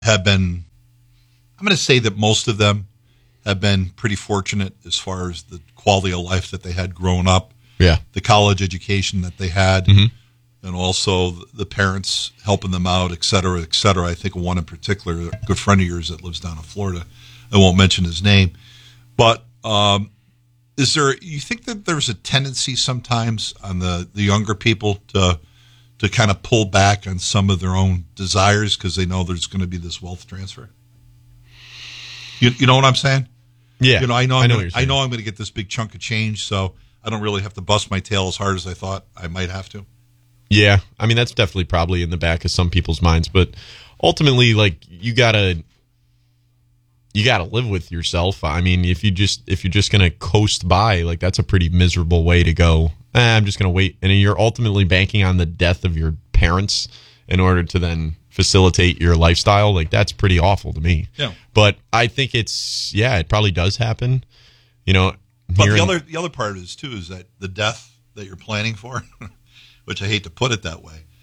have been, I'm going to say that most of them have been pretty fortunate as far as the quality of life that they had growing up, the college education that they had, and also the parents helping them out, et cetera, et cetera. I think one in particular, a good friend of yours that lives down in Florida, I won't mention his name, but you think that there's a tendency sometimes on the younger people to kind of pull back on some of their own desires because they know there's going to be this wealth transfer? You know what I'm saying? Yeah. I know I'm going to get this big chunk of change, so I don't really have to bust my tail as hard as I thought I might have to. Yeah. I mean, that's definitely probably in the back of some people's minds, but ultimately, like, you gotta live with yourself. I mean, if you're just going to coast by, like, that's a pretty miserable way to go. I'm just going to wait. And you're ultimately banking on the death of your parents in order to then facilitate your lifestyle. Like, that's pretty awful to me. Yeah. But I think it probably does happen. But the other part is too is that the death that you're planning for, which I hate to put it that way.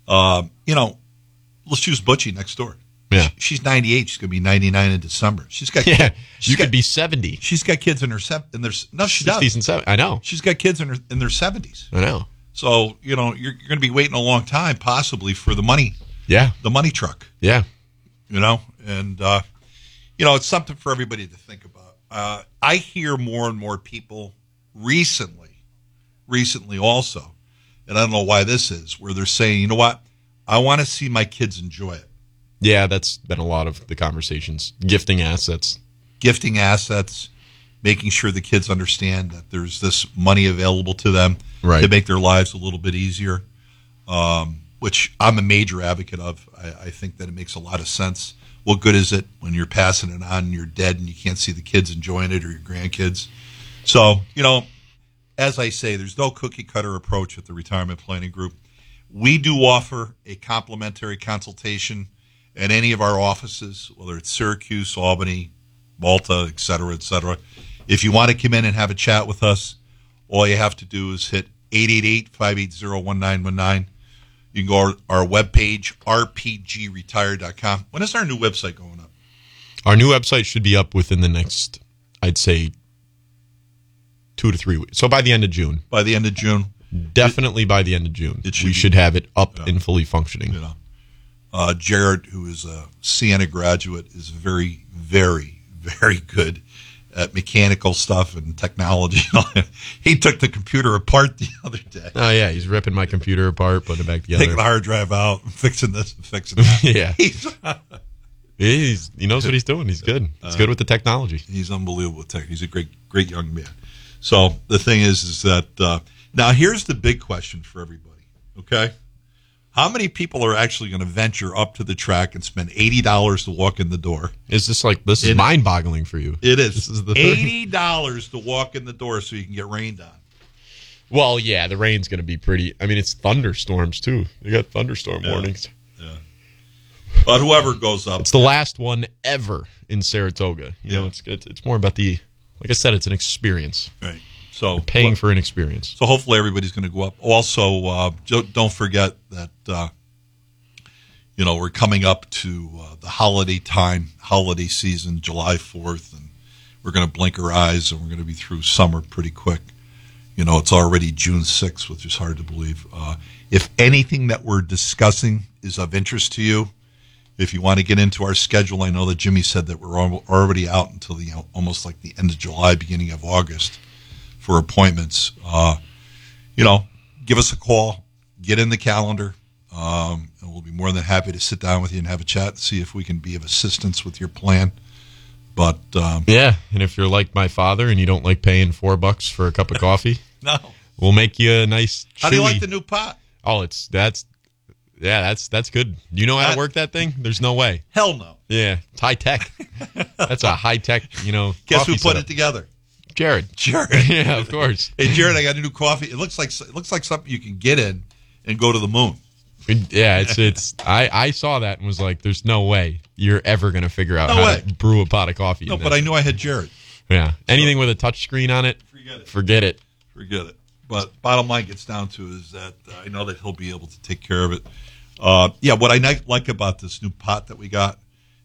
Let's use Butchie next door. Yeah. She's 98. She's going to be 99 in December. She's got you could be 70. She's got kids in her no, she 60s does. and 70s. I know. She's got kids in their 70s. I know. So, you're going to be waiting a long time possibly for the money. Yeah. The money truck. Yeah. And it's something for everybody to think about. I hear more and more people recently also, and I don't know why this is, where they're saying, you know what? I want to see my kids enjoy it. Yeah, that's been a lot of the conversations. Gifting assets, making sure the kids understand that there's this money available to them right, to make their lives a little bit easier, which I'm a major advocate of. I think that it makes a lot of sense. What good is it when you're passing it on and you're dead and you can't see the kids enjoying it or your grandkids? So, as I say, there's no cookie-cutter approach at the Retirement Planning Group. We do offer a complimentary consultation at any of our offices, whether it's Syracuse, Albany, Malta, et cetera, et cetera. If you want to come in and have a chat with us, all you have to do is hit 888-580-1919. You can go to our webpage, rpgretire.com. When is our new website going up? Our new website should be up within the next, I'd say, 2 to 3 weeks. So by the end of June. By the end of June. Definitely by the end of June. We should have it up and fully functioning. Jared, who is a Siena graduate, is very, very, very good at mechanical stuff and technology. He took the computer apart the other day. Oh, yeah. He's ripping my computer apart, putting it back together. Taking the hard drive out, fixing this and fixing that. Yeah. He knows what he's doing. He's good. He's good with the technology. He's unbelievable with tech. He's a great young man. So the thing is that now here's the big question for everybody, okay? How many people are actually going to venture up to the track and spend $80 to walk in the door? Is this is mind-boggling for you? It is. This is the $80 to walk in the door so you can get rained on. Well, yeah, the rain's going to be pretty. I mean, it's thunderstorms, too. They got thunderstorm warnings. Yeah. But whoever goes up. It's the last one ever in Saratoga. It's more about like I said, it's an experience. Right. So you're paying for an experience. So hopefully everybody's going to go up. Also, don't forget that we're coming up to the holiday season, July 4th, and we're going to blink our eyes and we're going to be through summer pretty quick. It's already June 6th, which is hard to believe. If anything that we're discussing is of interest to you, if you want to get into our schedule, I know that Jimmy said that we're already out until almost like the end of July, beginning of August for appointments. Give us a call, get in the calendar, and we'll be more than happy to sit down with you and have a chat and see if we can be of assistance with your plan. But yeah, and if you're like my father and you don't like paying $4 for a cup of coffee, no, we'll make you a nice. How do you like the new pot? Oh, that's good. Do you know how to work that thing? There's no way. Hell no. Yeah, it's high tech. That's a high tech. Guess who put it together? Jared. Yeah, of course. Hey, Jared, I got a new coffee. It looks like something you can get in and go to the moon. Yeah, it's. I saw that and was like, "There's no way you're ever going to figure out how to brew a pot of coffee." No, but I knew I had Jared. Yeah, anything with a touch screen on it, forget it. But bottom line gets down to is that I know that he'll be able to take care of it. What I like about this new pot that we got